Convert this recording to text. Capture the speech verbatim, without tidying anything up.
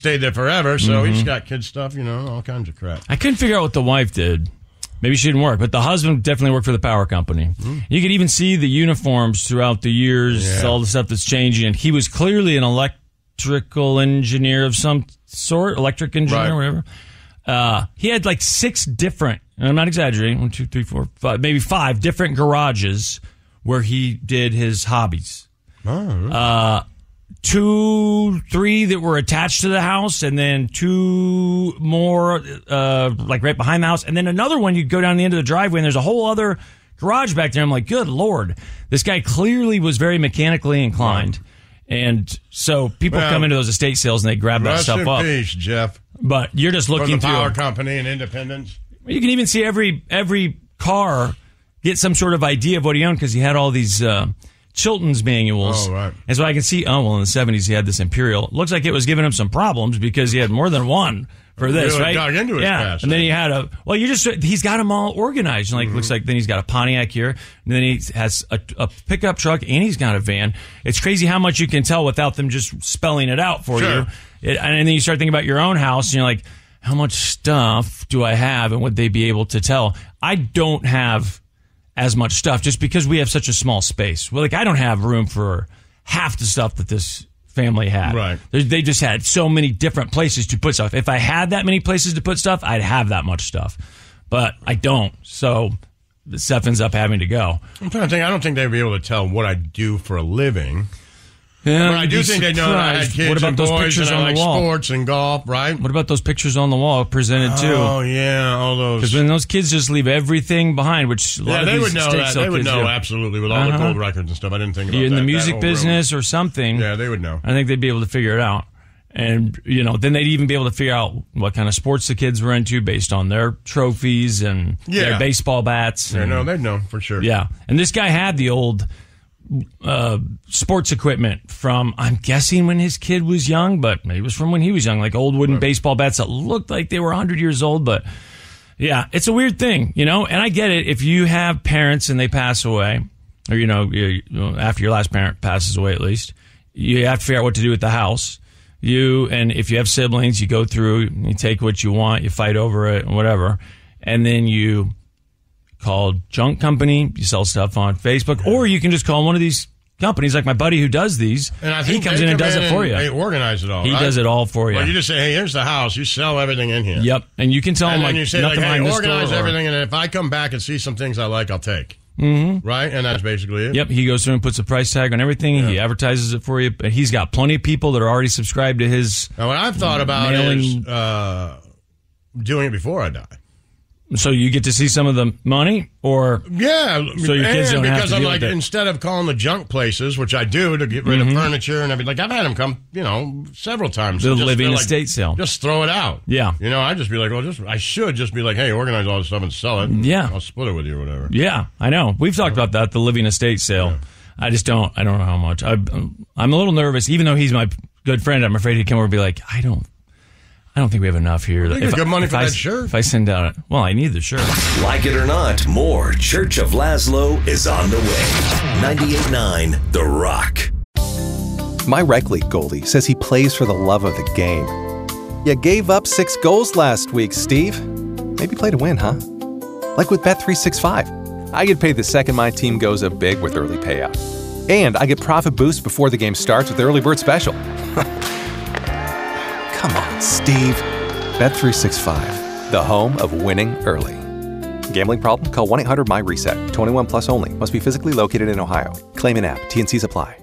stayed there forever, so Mm-hmm. he's got kid stuff, you know, all kinds of crap. I couldn't figure out what the wife did. Maybe she didn't work, but the husband definitely worked for the power company. Mm-hmm. You could even see the uniforms throughout the years, Yeah. all the stuff that's changing. And he was clearly an electrical engineer of some sort, electric engineer, Right. or whatever. Uh, he had like six different, and I'm not exaggerating, one, two, three, four, five, maybe five different garages where he did his hobbies. Oh, Uh, two, three that were attached to the house, and then two more, uh, like right behind the house. And then another one, you go down the end of the driveway, and there's a whole other garage back there. I'm like, good Lord. This guy clearly was very mechanically inclined. And so people Well, come into those estate sales and they grab that rest stuff in up. peace, Jeff. But you're just From looking the through. power company and independence. You can even see every every car get some sort of idea of what he owned because he had all these uh, Chilton's manuals. Oh, right. And so I can see, oh, well, in the seventies he had this Imperial. Looks like it was giving him some problems because he had more than one for this, Really right? dug into his yeah. past, And then huh? he had a, well, you just, he's got them all organized. And like, Mm-hmm. looks like then he's got a Pontiac here. And then he has a, a pickup truck and he's got a van. It's crazy how much you can tell without them just spelling it out for Sure. you. It, and then you start thinking about your own house and you're like, how much stuff do I have and would they be able to tell? I don't have as much stuff just because we have such a small space. Well, like I don't have room for half the stuff that this family had. Right. They, they just had so many different places to put stuff. If I had that many places to put stuff, I'd have that much stuff. But I don't. So the stuff ends up having to go. I'm trying to think. I don't think they'd be able to tell what I do for a living. Yeah, But I do you'd be think they know that I had surprised. kids What about and those boys pictures and I on like the wall? sports and golf, right? What about those pictures on the wall presented too? Oh, yeah, all those. Because when those kids just leave everything behind, which a lot Yeah, of they these would know estate that. sale They would kids know do. absolutely with all the Uh-huh. gold records and stuff. I didn't think about You're in that. the that music whole room. business or something. Yeah, they would know. I think they'd be able to figure it out. And, you know, then they'd even be able to figure out what kind of sports the kids were into based on their trophies and Yeah. their baseball bats. Yeah, and- no, they'd know for sure. Yeah. And this guy had the old uh, sports equipment from, I'm guessing when his kid was young, but maybe it was from when he was young, like old wooden baseball bats that looked like they were one hundred years old. But yeah, it's a weird thing, you know, and I get it. If you have parents and they pass away, or, you know, you, you know, after your last parent passes away, at least, you have to figure out what to do with the house. You, and if you have siblings, you go through, you take what you want, you fight over it, whatever. And then you call junk company, you sell stuff on Facebook, or you can just call one of these companies, like my buddy who does these. And I he think comes they in and come does it for you. They organize it all. He right? does it all for you. Well, you just say, hey, here's the house. You sell everything in here. Yep. And you can tell And them then like you say, like, nothing hey, behind this organize door. or- everything, and if I come back and see some things I like, I'll take. Mm-hmm. Right? And that's basically it. Yep, he goes through and puts a price tag on everything. Yeah. He advertises it for you. But he's got plenty of people that are already subscribed to his. Now, what I've thought about Mailing- is uh, doing it before I die. So you get to see some of the money, or Yeah. So your kids and don't have because to I'm deal like, with it. instead of calling the junk places, which I do to get rid Mm-hmm. of furniture and everything, like I've had them come, you know, several times. The Just living feel like, estate sale. Just throw it out. Yeah. You know, I just be like, well, just I should just be like, hey, organize all this stuff and sell it. Yeah. I'll split it with you or whatever. yeah, I know. We've talked about that, the living estate sale. I just don't. I don't know how much. I, I'm a little nervous, even though he's my good friend. I'm afraid he'd come over and be like, I don't. I don't think we have enough here. You get good money for I, that shirt. If I send out, well, I need the shirt. Like it or not, more Church of Laszlo is on the way. ninety-eight point nine The Rock. My rec league goalie says he plays for the love of the game. You gave up six goals last week, Steve. Maybe play to win, huh? Like with Bet three sixty-five. I get paid the second my team goes up big with early payout. And I get profit boost before the game starts with the early bird special. Come on, Steve. Bet three sixty-five, the home of winning early. Gambling problem? Call one eight hundred M Y RESET. twenty-one plus only. Must be physically located in Ohio. Claim in app. T and C's apply.